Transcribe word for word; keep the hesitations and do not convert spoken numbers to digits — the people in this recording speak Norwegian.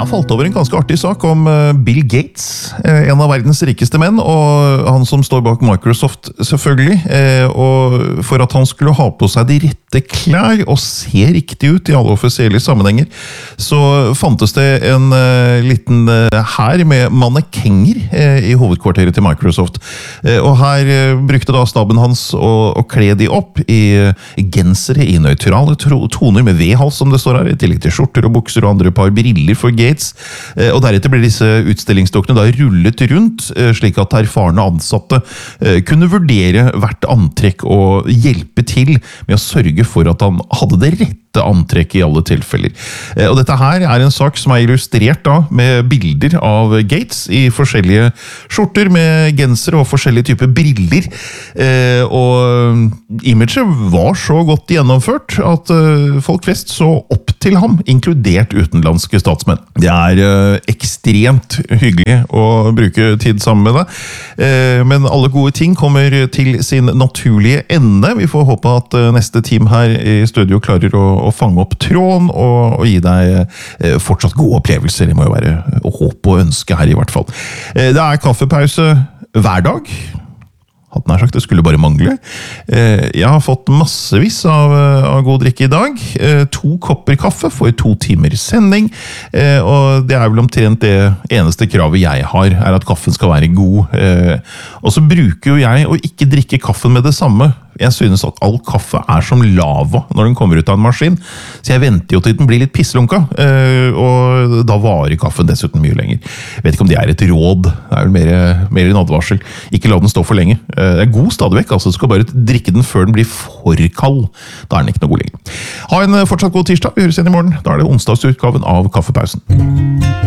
Jeg falt over en ganske artig sak om Bill Gates, en av verdens rikeste menn, og han som står bak Microsoft selvfølgelig, og for at han skulle ha på seg de rette klær og se riktig ut i alle offisielle sammenhenger, så fantes det en liten hær med mannekenger i hovedkvarteret til Microsoft. Og her brukte da staben hans å, å kle de opp i gensere i nøytrale toner med V-hals, som det står her, i tillegg til skjorter og bukser og andre par briller for Gates, og deretter ble disse utstillingsdokkene da rullet rundt, slik at erfarne ansatte kunne vurdere hvert antrekk og hjelpe til med å sørge for at han hadde det rette antrekk i alle tilfeller. Og dette her er en sak som er illustrert da med bilder av Gates i forskjellige skjorter med gensere og forskjellige typer briller, og imaget var så godt gjennomført at folk flest så opp til ham, inkludert utenlandske statsmenn. Det er ekstremt hyggelig å bruke tid sammen med deg, men alle gode ting kommer til sin naturlige ende. Vi får håpe at neste team her i studio klarer å, å fange opp tråden og, og gi deg fortsatt gode opplevelser. Det må jo være å håpe og ønske her i hvert fall. Det er kaffepause hver dag. Hatt nær sagt, det skulle bare mangle. Jeg har fått massevis av, av god drikke i dag. To kopper kaffe for to timer sending, og det er vel omtrent det eneste kravet jeg har, er at kaffen skal være god. Og så bruker jo jeg å ikke drikke kaffen med det samme. Jeg synes at all kaffe er som lava når den kommer ut av en maskin, så jeg venter jo til den blir litt pisslunka, og da varer kaffen dessuten mye lenger. Jeg vet ikke om det er et råd, det er vel mer, mer en advarsel. Ikke la den stå for lenge. Det er god stadig vekk, altså du skal bare drikke den før den blir for kald. Da er den ikke noe god lenger. Ha en fortsatt god tirsdag, vi høres igjen i morgen. Da er det onsdagsutgaven av Kaffepausen.